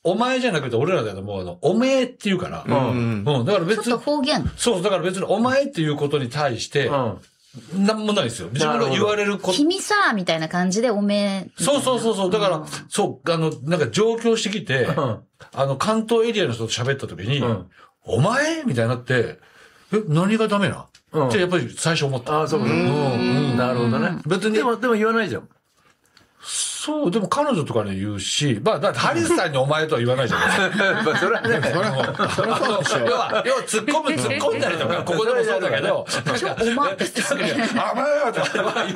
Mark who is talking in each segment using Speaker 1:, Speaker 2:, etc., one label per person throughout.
Speaker 1: お前じゃなくて俺らだともうおめえって言うから。だから別に。
Speaker 2: ちょっと方言。
Speaker 1: そう、だから別にお前っていうことに対して、なんもないですよ。自分が言われること。
Speaker 2: 君さ、みたいな感じでおめえ。
Speaker 1: そう。だから、そう、なんか上京してきて、関東エリアの人と喋った時に、お前みたいになって、何がダメなってやっぱり最初思った。
Speaker 3: ああ、そうか。なるほどね。
Speaker 1: 別に。
Speaker 3: でも言わないじゃん。
Speaker 1: そう、でも彼女とかに言うし、まあ、だってハリスさんにお前とは言わないじゃないですか。
Speaker 3: まあ、それはね。
Speaker 1: 要は突っ込んだりとか、ここでもそうだけど、
Speaker 2: ちょ、おまって言って
Speaker 1: あ、まあ、とかは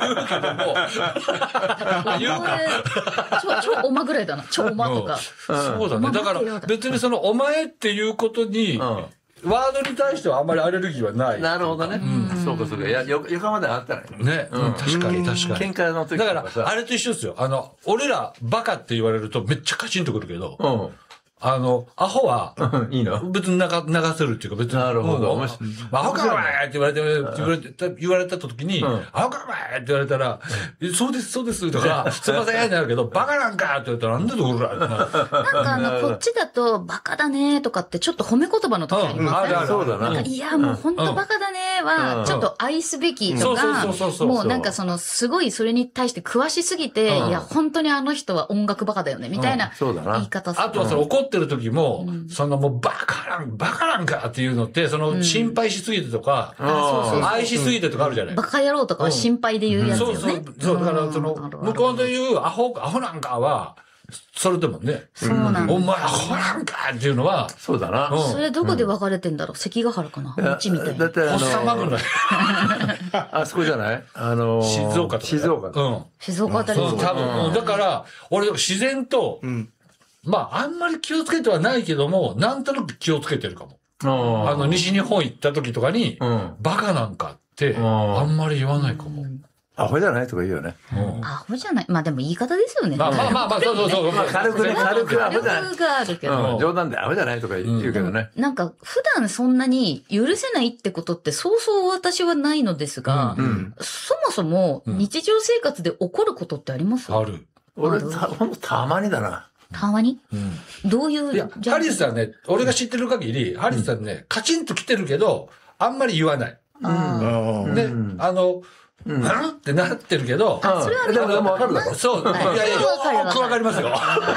Speaker 1: 言うけども、
Speaker 2: ちょ、おまぐらいだな。ちょ、おまとか。
Speaker 1: そうだね。だから、別にその、お前っていうことに、ワードに対してはあんまりアレルギーはない。
Speaker 3: なるほどね。そうか。横まであったね。
Speaker 1: ね。確かに。
Speaker 3: 喧嘩の時
Speaker 1: だから、あれと一緒ですよ。俺ら、バカって言われるとめっちゃカチンとくるけど、アホは、
Speaker 3: いいの
Speaker 1: 別に流せるっていうか別に。
Speaker 3: なるほど。
Speaker 1: アホかお前って言われた時に、アホかお前って言われたら、そうです、とか、すいませんってなるけど、バカなんかって言ったらなんでだこら
Speaker 2: なんかこっちだと、バカだねとかってちょっと褒め言葉の時ありません？
Speaker 3: そうだな。
Speaker 2: いや、もうほんとバカだねは、ちょっと愛すべきとか、もうなんかすごいそれに対して詳しすぎて、いや、本当にあの人は音楽バカだよね、みたいな言い方する。
Speaker 1: あとは怒ってる時も、もうバカなんかっていうのって、心配しすぎてとか、愛しすぎてとかあるじゃない。
Speaker 2: バカ野郎とかは心配で言うやつよね。
Speaker 1: そう、だから向こうで言うアホなんかは、それでもね。
Speaker 2: そうなんだ。
Speaker 1: お前アホなんかっていうのは。
Speaker 3: そうだな。
Speaker 2: それどこで分かれてんだろう？関ヶ原かな？こっちみたいな。
Speaker 3: だって
Speaker 1: ホッサマグナ。
Speaker 3: あそこじゃない？
Speaker 1: 静岡とか。
Speaker 3: 静岡。
Speaker 2: 静岡あたり。
Speaker 1: 多分。だから、俺自然と、まあ、あんまり気をつけてはないけども、なんとなく気をつけてるかも。西日本行った時とかに、バカなんかって、あんまり言わないかも。
Speaker 3: アホじゃないとか言うよね。
Speaker 2: アホじゃない。まあでも言い方ですよね。
Speaker 1: まあ、そう。
Speaker 3: 軽くアホじゃない。
Speaker 2: があるけど。
Speaker 3: 冗談でアホじゃないとか言うけどね。
Speaker 2: なんか普段そんなに許せないってことってそうそう私はないのですが、そもそも日常生活で起こることってあります？
Speaker 1: ある。
Speaker 3: 俺、ほんとたまにだな。
Speaker 2: たまにどういう。
Speaker 1: いや、ハリスさんね、俺が知ってる限り、ハリスさんね、カチンと来てるけど、あんまり言わない。で、ってなってるけど、
Speaker 2: それは
Speaker 3: でもわかるだろ？
Speaker 1: そう。いや、よくわかりますよ。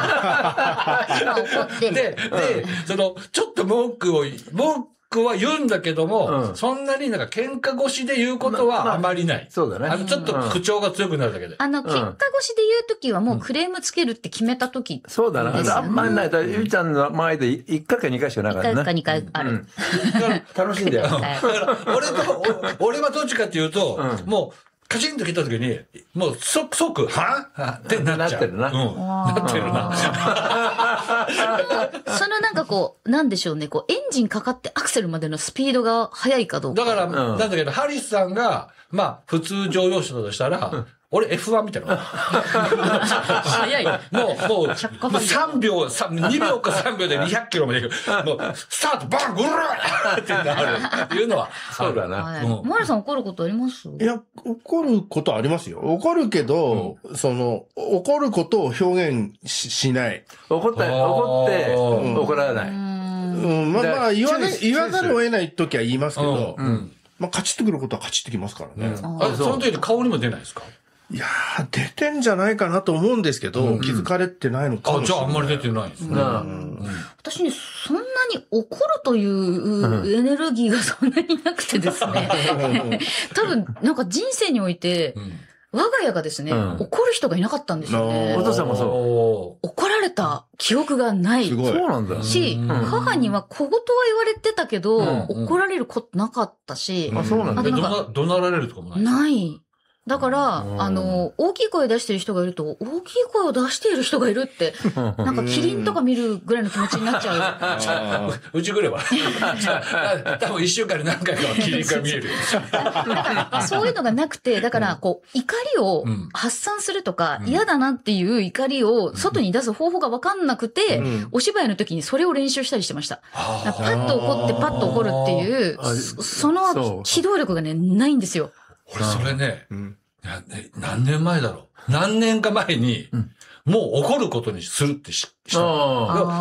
Speaker 1: で、ちょっと文句は言うんだけども、そんなになんか喧嘩越しで言うことはあまりない。
Speaker 3: そうだね。
Speaker 1: ちょっと口調が強くなるだけで。
Speaker 2: 喧嘩越しで言うときはもうクレームつけるって決めたとき。
Speaker 3: そうだな。あんまりない。ゆいちゃんの前で1回か2回しかなかったね。
Speaker 2: 1回か2回ある。
Speaker 3: 楽しいんだよ。
Speaker 1: 俺はどっちかっていうと、もう、カチンと来た時に、もう即、はってなっちゃう。なってるな。
Speaker 2: そのなんかこう、なんでしょうね、こう、エンジンかかってアクセルまでのスピードが速いかどうか。
Speaker 1: だから、なんだけど、ハリスさんが、まあ、普通乗用車だとしたら、俺 F1 みたいな。
Speaker 2: 早い。
Speaker 1: もう3秒、2秒か3秒で200キロまで行く。もう、スタート、バン、ぐるーってなるっていうのは、
Speaker 3: そうだな。
Speaker 2: マリさん怒ることあります？
Speaker 4: いや、怒ることありますよ。怒るけど、怒ることを表現しない。
Speaker 3: 怒って怒らない。
Speaker 4: まあ、言わざるを得ないときは言いますけど、まあ、カチッとくることはカチッときますからね。
Speaker 1: その時に顔にも出ないですか？
Speaker 4: いやー、出てんじゃないかなと思うんですけど、気づかれてないのかもしれない。
Speaker 1: じゃああんまり出てないですね。
Speaker 2: 私ね、そんなに怒るというエネルギーがそんなになくてですね。多分、なんか人生において、我が家がですね、怒る人がいなかったんですよね。
Speaker 3: お父さんもそう。
Speaker 2: 怒られた記憶がない。
Speaker 4: すごい。
Speaker 3: そうなんだ。
Speaker 2: し、母には小言は言われてたけど、怒られることなかったし。
Speaker 3: あ、そうなんだ。
Speaker 1: 怒鳴られるとかもない？
Speaker 2: ない。だから、大きい声出してる人がいると、大きい声を出している人がいるって、なんかキリンとか見るぐらいの気持ちになっちゃ
Speaker 1: う。うち来れば。多分1週間に何回かはキリンが見える。
Speaker 2: そういうのがなくて、だから、こう、怒りを発散するとか、嫌だなっていう怒りを外に出す方法がわかんなくて、お芝居の時にそれを練習したりしてました。パッと怒ってパッと怒るっていう、その機動力がね、ないんですよ。
Speaker 1: 俺それね、何年前だろう。何年か前に、もう怒ることにするってした。